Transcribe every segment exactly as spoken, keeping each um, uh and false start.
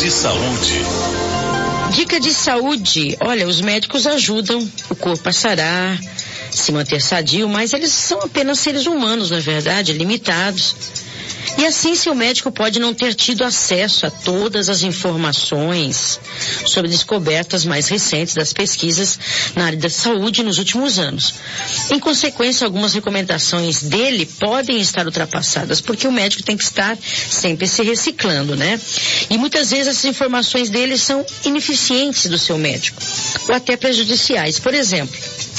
de saúde. Dica de saúde. Olha, os médicos ajudam o corpo a sarar, se manter sadio, mas eles são apenas seres humanos, na verdade, limitados. E assim, seu médico pode não ter tido acesso a todas as informações sobre descobertas mais recentes das pesquisas na área da saúde nos últimos anos. Em consequência, algumas recomendações dele podem estar ultrapassadas, porque o médico tem que estar sempre se reciclando, né? E muitas vezes essas informações dele são ineficientes do seu médico, ou até prejudiciais. Por exemplo,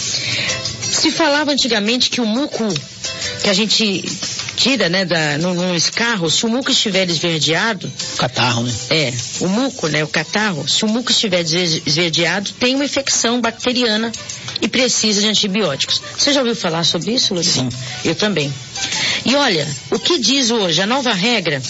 se falava antigamente que o muco que a gente tira, né, da, num, num escarro, se o muco estiver esverdeado... Catarro, né? É, o muco, né, o catarro, se o muco estiver esverdeado, tem uma infecção bacteriana e precisa de antibióticos. Você já ouviu falar sobre isso, Luiz? Sim. Eu também. E olha, o que diz hoje a nova regra?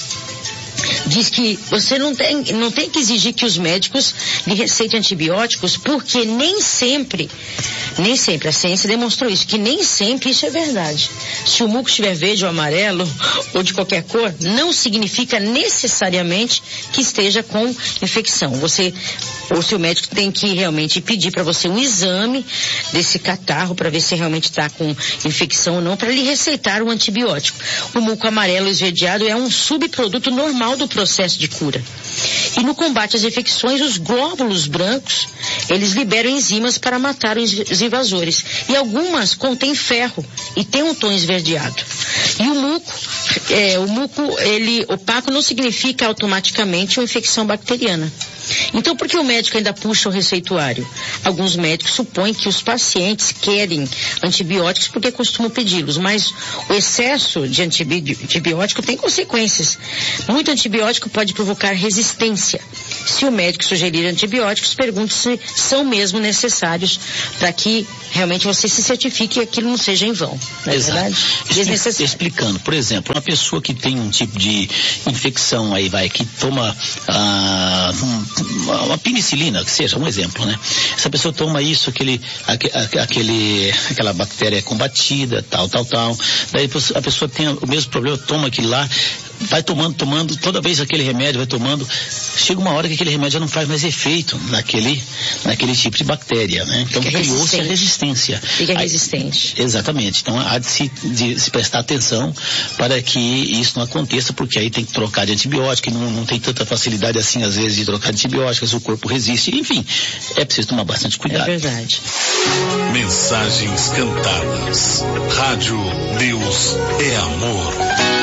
Diz que você não tem, não tem que exigir que os médicos lhe receitem antibióticos, porque nem sempre, nem sempre, a ciência demonstrou isso, que nem sempre isso é verdade. Se o muco estiver verde ou amarelo, ou de qualquer cor, não significa necessariamente que esteja com infecção. Você, ou seu médico tem que realmente pedir para você um exame desse catarro, para ver se realmente está com infecção ou não, para lhe receitar um antibiótico. O muco amarelo esverdeado é um subproduto normal do processo de cura. E no combate às infecções, os glóbulos brancos, eles liberam enzimas para matar os invasores. E algumas contêm ferro e têm um tom esverdeado. E o muco, é, o muco, ele opaco não significa automaticamente uma infecção bacteriana. Então, por que o médico ainda puxa o receituário? Alguns médicos supõem que os pacientes querem antibióticos porque costumam pedi-los, mas o excesso de antibiótico tem consequências. Muito antibiótico pode provocar resistência. Se o médico sugerir antibióticos, pergunte se são mesmo necessários para que realmente você se certifique que aquilo não seja em vão. Não é verdade? Desnecessário. Explicando, por exemplo, uma pessoa que tem um tipo de infecção aí, vai, que toma ah, um, uma penicilina, que seja um exemplo, né? Essa pessoa toma isso, aquele, aquele, aquela bactéria é combatida, tal, tal, tal. Daí a pessoa tem o mesmo problema, toma aquilo lá, vai tomando, tomando, toda vez aquele remédio vai tomando, chega uma hora que aquele remédio já não faz mais efeito naquele, naquele tipo de bactéria, né? Então criou-se a resistência. Fica resistente. Aí, exatamente. Então há de se, de se prestar atenção para que isso não aconteça, porque aí tem que trocar de antibiótico, e não, não tem tanta facilidade assim, às vezes, de trocar de antibióticos, o corpo resiste, enfim, é preciso tomar bastante cuidado. É verdade. Mensagens cantadas. Rádio Deus é Amor.